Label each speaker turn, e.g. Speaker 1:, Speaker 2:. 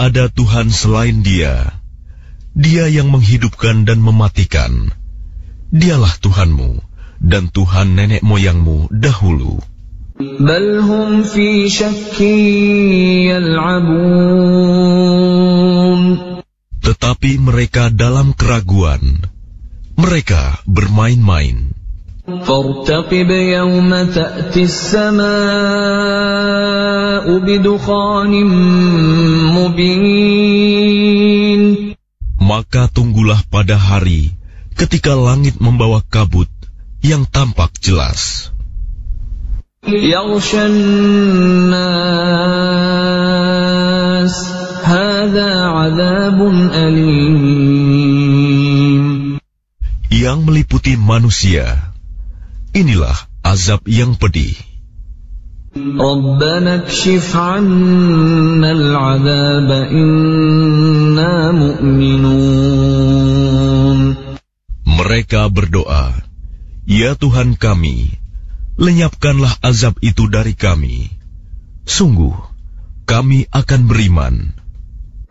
Speaker 1: ada Tuhan selain Dia. Dia yang menghidupkan dan mematikan. Dialah Tuhanmu dan Tuhan nenek moyangmu dahulu.
Speaker 2: Bal hum fi syakkin yal'abun.
Speaker 1: Tetapi mereka dalam keraguan. Mereka bermain-main.
Speaker 2: فارتقب يوم تأتي السماء بدخان مبين.
Speaker 1: Maka tunggulah pada hari ketika langit membawa kabut yang tampak jelas.
Speaker 2: يغشى الناس هذا عذاب أليم.
Speaker 1: Yang meliputi manusia. Inilah azab yang pedih.
Speaker 2: ربنا اكشف عنا العذاب إنا مؤمنون.
Speaker 1: Mereka berdoa, "Ya Tuhan kami, lenyapkanlah azab itu dari kami. Sungguh, kami akan beriman."